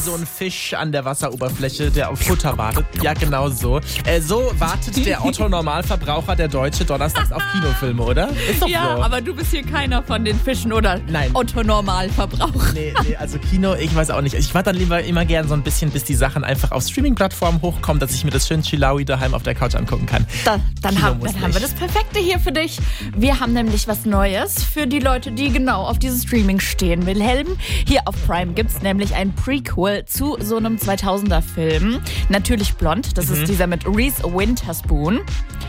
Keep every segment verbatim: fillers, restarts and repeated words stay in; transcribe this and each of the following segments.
so ein Fisch an der Wasseroberfläche, der auf Futter wartet. Ja, genau so. Äh, so wartet der Otto-Normalverbraucher, der Deutsche, donnerstags auf Kinofilme, oder? Ist doch Ja, so. aber du bist hier keiner von den Fischen, oder? Nein. Otto-Normalverbraucher. Nee, nee, also Kino, ich weiß auch nicht. Ich warte dann lieber immer gern so ein bisschen, bis die Sachen einfach auf Streaming-Plattformen hochkommen, dass ich mir das schön Chilaui daheim auf der Couch angucken kann. Da, dann Kino haben, muss dann haben wir nicht. das Perfekte hier für dich. Wir haben nämlich was Neues für die Leute, die genau auf dieses Streaming stehen. Wilhelm, hier auf Prime gibt es nämlich ein Prequel zu so einem zweitausender-Film. Natürlich blond, das Mhm. ist dieser mit Reese Witherspoon.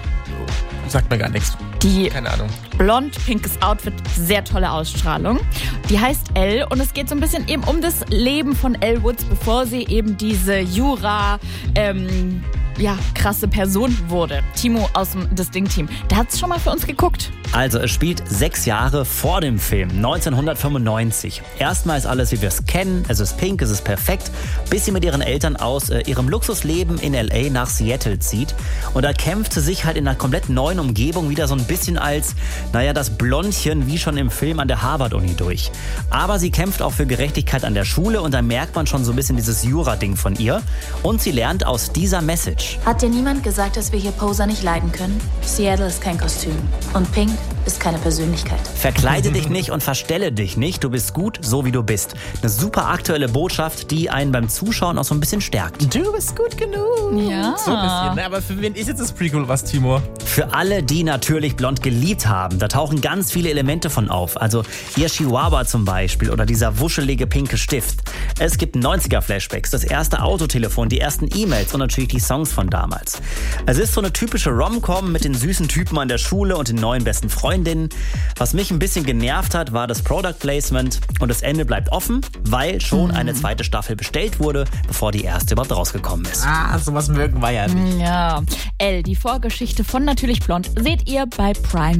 Sagt mir gar nichts. Die Keine Ahnung. blond, pinkes Outfit, sehr tolle Ausstrahlung. Die heißt Elle und es geht so ein bisschen eben um das Leben von Elle Woods, bevor sie eben diese Jura, ähm, ja, krasse Person wurde. Timo aus dem das Ding-Team, der hat's schon mal für uns geguckt. Also es spielt sechs Jahre vor dem Film, neunzehnhundertfünfundneunzig. Erstmal ist alles, wie wir es kennen, es ist pink, es ist perfekt, bis sie mit ihren Eltern aus äh, ihrem Luxusleben in L A nach Seattle zieht. Und da kämpft sie sich halt in einer komplett neuen Umgebung wieder so ein bisschen als, naja, das Blondchen wie schon im Film an der Harvard-Uni durch. Aber sie kämpft auch für Gerechtigkeit an der Schule und da merkt man schon so ein bisschen dieses Jura-Ding von ihr. Und sie lernt aus dieser Message. Hat dir niemand gesagt, dass wir hier Poser nicht leiden können? Seattle ist kein Kostüm. Und Pink ist keine Persönlichkeit. Verkleide dich nicht und verstelle dich nicht. Du bist gut, so wie du bist. Eine super aktuelle Botschaft, die einen beim Zuschauen auch so ein bisschen stärkt. Du bist gut genug. Ja. So ein bisschen. Ne? Aber für wen ist jetzt das Prequel was, Timo? Für alle, die natürlich blond geliebt haben, da tauchen ganz viele Elemente von auf. Also ihr Chihuahua zum Beispiel oder dieser wuschelige pinke Stift. Es gibt neunziger-Flashbacks, das erste Autotelefon, die ersten E-Mails und natürlich die Songs von damals. Es ist so eine typische Rom-Com mit den süßen Typen an der Schule und den neuen besten Freundinnen. Was mich ein bisschen genervt hat, war das Product Placement und das Ende bleibt offen, weil schon eine zweite Staffel bestellt wurde, bevor die erste überhaupt rausgekommen ist. Ah, sowas mögen wir ja nicht. Ja. Elle, die Vorgeschichte von Natürlich Blond, seht ihr bei Prime.